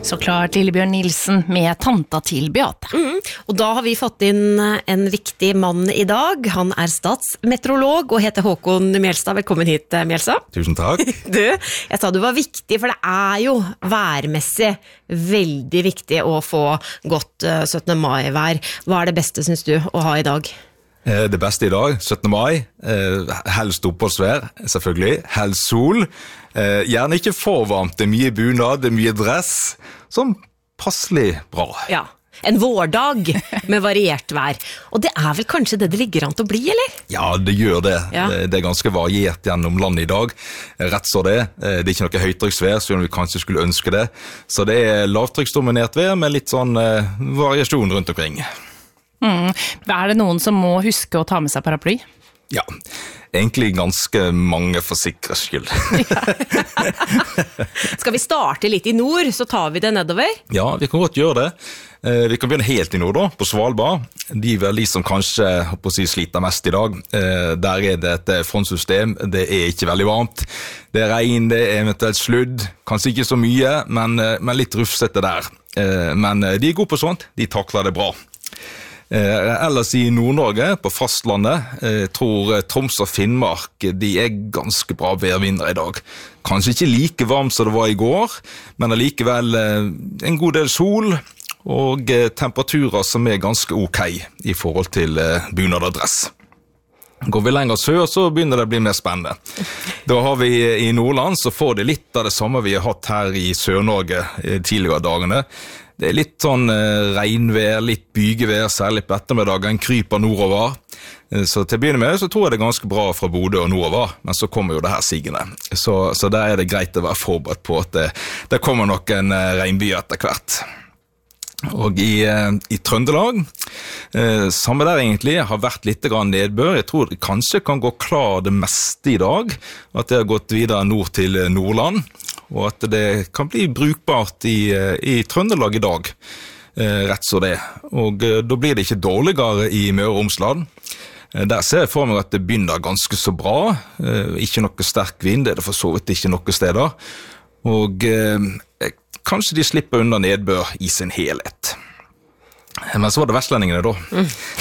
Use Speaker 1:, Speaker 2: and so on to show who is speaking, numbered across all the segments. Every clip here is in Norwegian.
Speaker 1: Så klart Lillebjørn Nilsen med tanta til Beate.
Speaker 2: Og da har vi fått inn en viktig mann I dag. Han statsmeteorolog og heter Håkon Mjelstad. Velkommen hit, Mjelstad.
Speaker 3: Tusen takk.
Speaker 2: Jeg sa du var viktig, for det jo værmessig veldig viktig å få godt 17. mai-vær. Hva det beste, synes du, å ha I dag?
Speaker 3: Det beste I dag, 17. mai, helst oppholdsvær, selvfølgelig, helst sol, gjerne ikke for varmt, det mye bunad, det mye dress, som passelig bra.
Speaker 2: Ja, en vårdag med variert vær, og det vel kanskje det ligger an til å bli, eller?
Speaker 3: Ja, det gjør det.
Speaker 2: Ja.
Speaker 3: Det ganske variert gjennom landet I dag, rett så det. Det ikke noe høytrykksvær, så vi kanskje skulle ønske det. Så det lavtrykksdominert vær med litt sånn variasjon rundt omkring.
Speaker 1: Det noen som må huske å ta med seg paraply?
Speaker 3: Ja, egentlig ganske mange for sikkerhets skyld.
Speaker 2: Skal vi starte litt I nord, så tar vi det nedover?
Speaker 3: Ja, vi kan godt gjøre det. Vi kan begynne helt I nord da, på Svalbard. De vel de som kanskje sliter mest I dag. Der det et frontsystem, det ikke veldig varmt. Det regn, det eventuelt sludd. Kanskje ikke så mye, men litt rufsete der. Men de gode på sånt, de takler det bra. Ellers I Nord-Norge, på fastlandet, tror Troms og Finnmark, de ganske bra værvinnere I dag. Kanskje ikke like varmt som det var I går, men allikevel en god del sol, og temperaturer som ganske ok I forhold til bunad og dress. Går vi lenger sør, så begynner det å bli mer spennende. Da har vi I Nordland, så får de litt av det samme vi har hatt her I Sør-Norge tidligere dagene. Det litt sånn regnvær, litt bygevær, særlig på ettermiddagen, kryper nordover. Så til å begynne med så tror jeg det ganske bra fra Bodø og nordover, men så kommer jo det her sigende. Så der det greit å være forberedt på at det kommer nok en regnby etter hvert. Og I Trøndelag, samme der egentlig, har vært litt nedbør. Jeg tror det kanskje kan gå klar det meste I dag, at det har gått videre nord til Nordland, og at det kan bli brukbart I Trøndelag I dag, rett så det. Og da blir det ikke dårligere I Møre og Romsdal. Der ser jeg for meg at det begynner ganske så bra, ikke noe sterk vind, det for så vidt ikke noe steder, og kanskje de slipper unna nedbør I sin helhet. Men så var det vestlendingene da.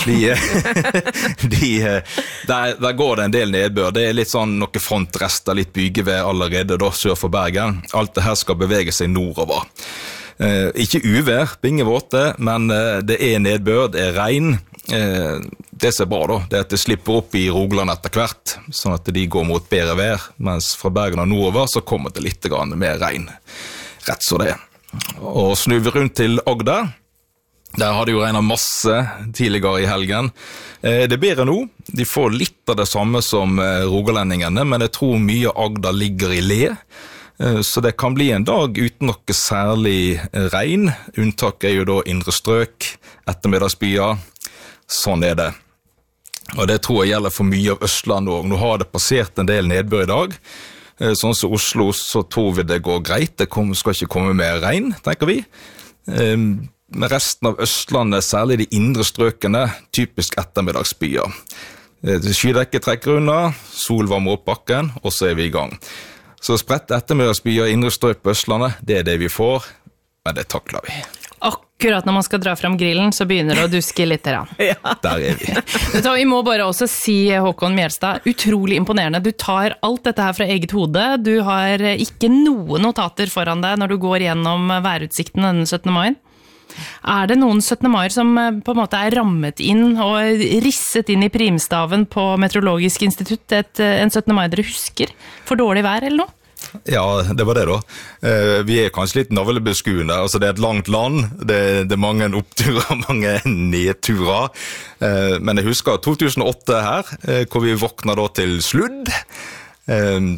Speaker 3: Der går det en del nedbør. Det litt sånn noen frontrester, litt bygevær allerede da, sør for Bergen. Alt det her skal bevege seg nordover. Ikke uvær, bingevåte, men det nedbør, det regn. Det ser bra da, det at det slipper opp I Rogaland etter hvert, sånn at de går mot bedre vær, mens fra Bergen og nordover så kommer det litt mer regn. Rett så det. Og snur vi rundt til Agder, der har det jo regnet masse tidligere I helgen. Det bedre nå, de får litt av det samme som rogalendingene, men jeg tror mye Agder ligger I le, så det kan bli en dag uten noe særlig regn. Unntak jo da indre strøk, ettermiddagsbyer, sånn det. Og det tror jeg gjelder for mye av Østland også. Nå har det passert en del nedbør I dag, sånn som Oslo, så tror vi det går greit. Det skal ikke komme mer regn, tenker vi. Med resten av Østlandet, særlig de indre strøkene, typisk ettermiddagsbyer. Skydekket trekker unna, sol varmer opp bakken, og så vi I gang. Så spredt ettermiddagsbyer, indre strøk på Østlandet, det det vi får, men det takler vi.
Speaker 1: Akkurat når man skal dra frem grillen, så begynner det å duske litt. Ja.
Speaker 3: Der vi.
Speaker 1: Vi må bare også si, Håkon Mjelstad, utrolig imponerende. Du tar alt dette her fra eget hode. Du har ikke noen notater foran deg når du går gjennom værutsikten denne 17. mai. Det noen 17. mai som på en måte rammet inn og risset inn I primstaven på Meteorologisk institutt? En 17. mai dere husker for dårlig vær eller noe?
Speaker 3: Ja, det var det da. Vi kanskje litt navlebeskuende, altså det et langt land, det mange oppturer, mange nedturer, men jeg husker 2008 her, hvor vi våkna da til sludd.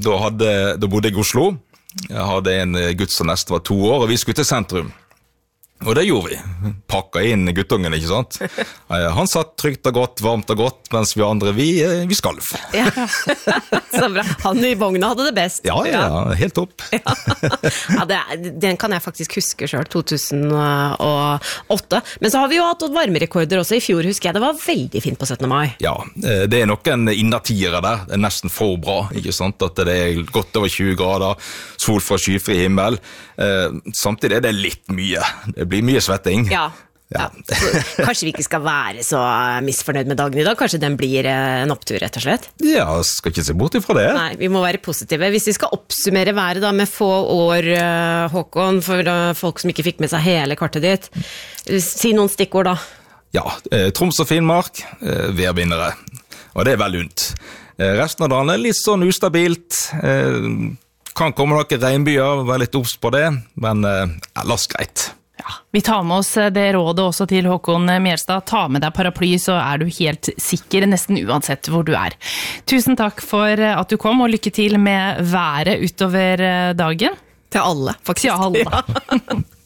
Speaker 3: Da bodde jeg I Oslo, jeg hadde en gutt som nesten var 2 år, og vi skulle til sentrum. Og det gjorde vi. Pakka inn guttungen, ikke sant? Han satt trygt og godt, varmt og godt, mens vi andre, vi skalv.
Speaker 2: Ja. Så bra. Han i vogna hadde det best.
Speaker 3: Ja, helt topp.
Speaker 2: Ja, den kan jeg faktisk huske selv, 2008. Men så har vi jo hatt varmerekorder også. I fjor husker jeg det var veldig fint på 17. mai.
Speaker 3: Ja, det nok en innertiere der. Det nesten for bra, ikke sant? At det godt over 20 grader, sol fra skyfri himmel. Samtidig det litt mye. Det blir mye svetting.
Speaker 2: Ja. Kanskje vi ikke skal være så misfornøyd med dagen i dag. Kanskje den blir en opptur, rett og slett?
Speaker 3: Ja, skal ikke se bort ifra det.
Speaker 2: Nei, vi må være positive. Hvis vi skal oppsummere været da med få år, Håkon, for folk som ikke fikk med seg hele kartet ditt, si noen stikkord da.
Speaker 3: Ja, Troms og Finnmark, værvinnere. Og det vel lunt. Resten av dagen litt sånn ustabilt. Kan komme noen regnbyer, være litt obs på det, men ellers greit.
Speaker 1: Ja, vi tar med oss det rådet også til Håkon Mjerstad. Ta med deg paraply, så du helt sikker nesten uansett hvor du Tusen takk for at du kom, og lykke til med været utover dagen.
Speaker 2: Til alle, faktisk.
Speaker 1: Til alle. Ja.